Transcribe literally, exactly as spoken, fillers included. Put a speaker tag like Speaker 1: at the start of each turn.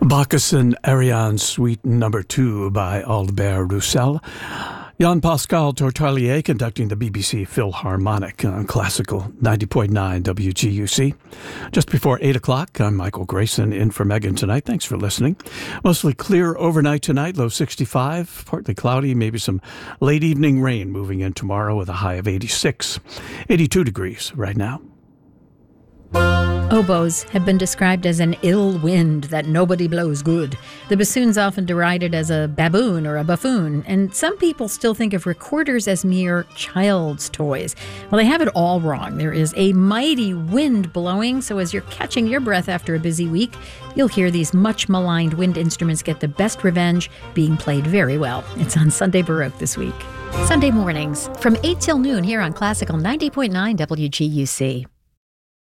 Speaker 1: Bacchus and Ariane Suite Number Two by Albert Roussel. Jean-Pascal Tortelier conducting the B B C Philharmonic on Classical ninety point nine W G U C. Just before eight o'clock, I'm Michael Grayson in for Megan tonight. Thanks for listening. Mostly clear overnight tonight, low sixty-five, partly cloudy, maybe some late evening rain moving in tomorrow with a high of eighty-six. eighty-two degrees right now.
Speaker 2: Oboes have been described as an ill wind that nobody blows good. The bassoon's often derided as a baboon or a buffoon, and some people still think of recorders as mere child's toys. Well, they have it all wrong. There is a mighty wind blowing, so as you're catching your breath after a busy week, you'll hear these much maligned wind instruments get the best revenge, being played very well. It's on Sunday Baroque this week.
Speaker 3: Sunday mornings from eight till noon here on Classical ninety point nine W G U C.